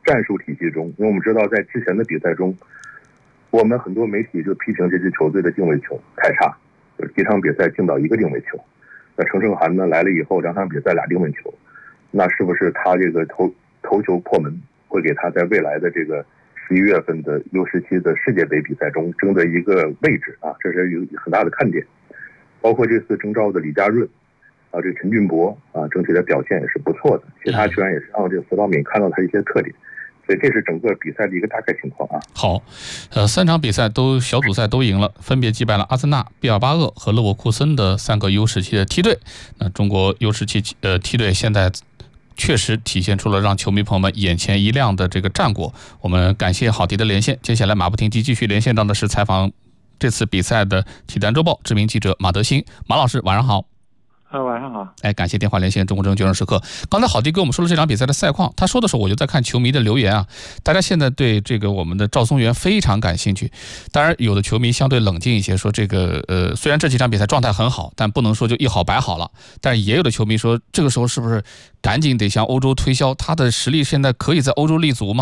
战术体系中，因为我们知道在之前的比赛中，我们很多媒体就批评这支球队的定位球太差，就是一场比赛进到一个定位球。那程胜涵呢来了以后，2场比赛2定位球，那是不是他这个头球破门会给他在未来的这个11月份的U17的世界杯比赛中争得一个位置啊？这是有很大的看点。包括这次征召的李家润啊，这陈俊博啊，整体的表现也是不错的，其他球员也是让这个福道敏看到他一些特点。所以这是整个比赛的一个大概情况啊。 好，3场比赛都小组赛都赢了，分别击败了阿森纳、毕尔巴鄂和勒沃库森的3个 U17的梯队。那中国 U17梯队现在确实体现出了让球迷朋友们眼前一亮的这个战果。我们感谢郝迪的连线，接下来马不停蹄继续连线到的是采访这次比赛的体坛周报知名记者马德兴。马老师晚上好。 晚上好。 感谢电话连线中国证券决胜时刻。刚才郝迪跟我们说了这场比赛的赛况，他说的时候我就在看球迷的留言啊，大家现在对这个我们的赵松元非常感兴趣。当然有的球迷相对冷静一些，说这个虽然这几场比赛状态很好，但不能说就一好百好了。但是也有的球迷说，这个时候是不是赶紧得向欧洲推销，他的实力现在可以在欧洲立足吗？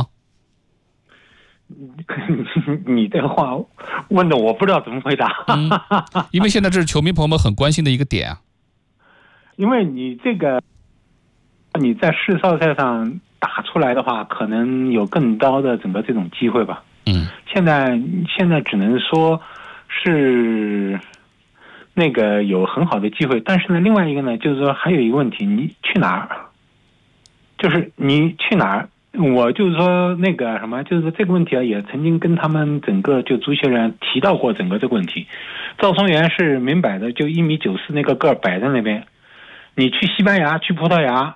你这个话问的我不知道怎么回答。 因为现在这是球迷朋友们很关心的一个点啊。 因为你这个你在世少赛上打出来的话，可能有更高的整个这种机会吧。现在只能说是那个有很好的机会，但是呢，另外一个呢，就是说还有一个问题，你去哪儿？就是你去哪儿？我就是说那个什么，就是说这个问题啊，也曾经跟他们整个就足协人提到过整个这个问题。赵松元是明摆的，就1.94米那个个儿摆在那边。你去西班牙、去葡萄牙，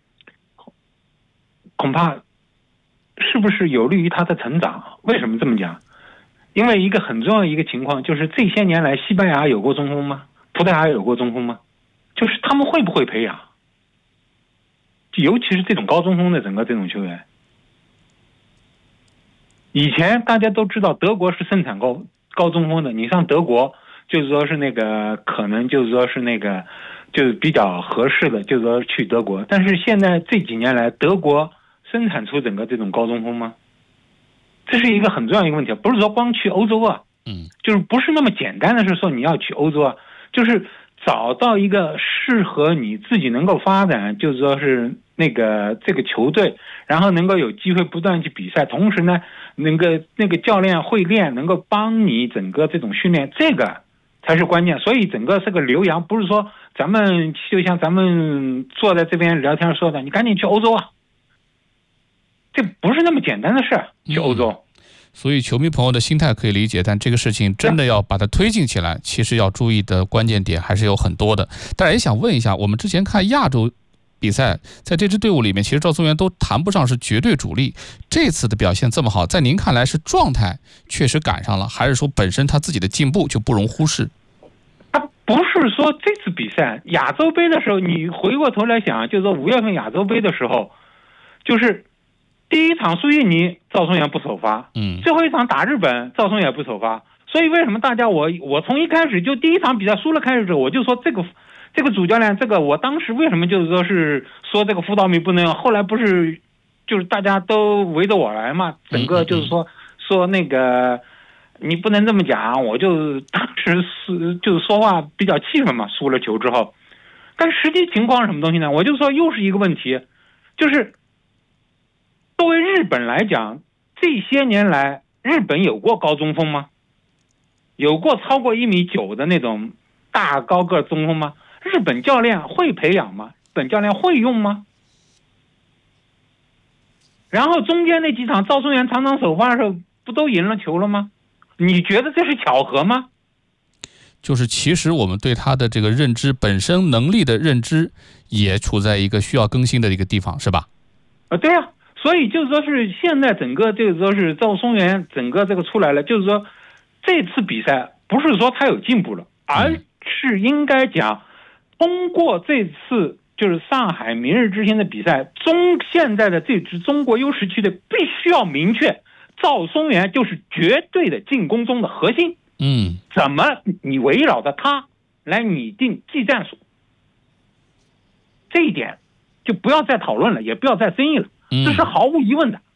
恐怕是不是有利于他的成长？为什么这么讲？因为一个很重要的一个情况就是这些年来，西班牙有过中锋吗？葡萄牙有过中锋吗？就是他们会不会培养？尤其是这种高中锋的整个这种球员。以前大家都知道德国是生产高中锋的，你上德国就是说是那个可能就是说是那个就是比较合适的，就是说去德国。但是现在这几年来，德国生产出整个这种高中锋吗？这是一个很重要的一个问题，不是说光去欧洲啊，就是不是那么简单的是说你要去欧洲啊，就是找到一个适合你自己能够发展，就是说是那个这个球队，然后能够有机会不断去比赛，同时呢，那个教练会练，能够帮你整个这种训练，这个才是关键。所以整个这个留洋不是说咱们就像咱们坐在这边聊天说的，你赶紧去欧洲啊，这不是那么简单的事，去欧洲。 所以球迷朋友的心态可以理解，但这个事情真的要把它推进起来，其实要注意的关键点还是有很多的。但是也想问一下，我们之前看亚洲比赛，在这支队伍里面，其实赵松元都谈不上是绝对主力。这次的表现这么好，在您看来是状态确实赶上了，还是说本身他自己的进步就不容忽视？ 他不是说这次比赛亚洲杯的时候，你回过头来想，就是说5月份亚洲杯的时候，就是第一场输印尼，赵松元不首发，最后一场打日本，赵松元不首发。所以为什么大家我从一开始就第一场比赛输了开始之后，我就说这个主教练，这个我当时为什么就是说是说这个辅导米不能用，后来不是就是大家都围着我来嘛，整个就是说那个你不能这么讲，我就当时就是说话比较气愤嘛，输了球之后。但实际情况是什么东西呢？我就说又是一个问题，就是作为日本来讲，这些年来日本有过高中锋吗？有过超过1.9米的那种大高个中锋吗？日本教练会培养吗？日本教练会用吗？然后中间那几场赵松元常常首发的时候，不都赢了球了吗？你觉得这是巧合吗？ 就是其实我们对他的这个认知本身能力的认知也处在一个需要更新的一个地方，是吧？ 对啊，所以就是说是现在整个这个说是赵松元整个这个出来了，就是说这次比赛不是说他有进步了，而是应该讲通过这次就是上海明日之星的比赛，现在的这支中国U17的必须要明确，赵松元就是绝对的进攻中的核心。怎么你围绕着他来拟定技战术，这一点就不要再讨论了，也不要再争议了，这是毫无疑问的。